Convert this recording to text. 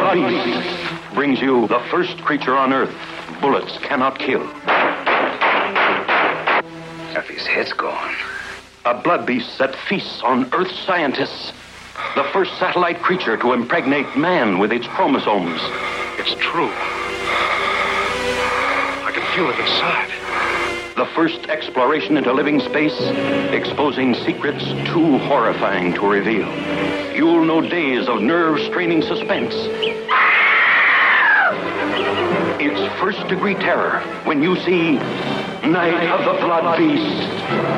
Blood Beast brings you the first creature on Earth bullets cannot kill. If his head's gone. A blood beast that feasts on Earth scientists. The first satellite creature to impregnate man with its chromosomes. It's true. I can feel it inside. The first exploration into living space, exposing secrets too horrifying to reveal. You'll know days of nerve-straining suspense. It's first-degree terror when you see Night of the Blood Beast.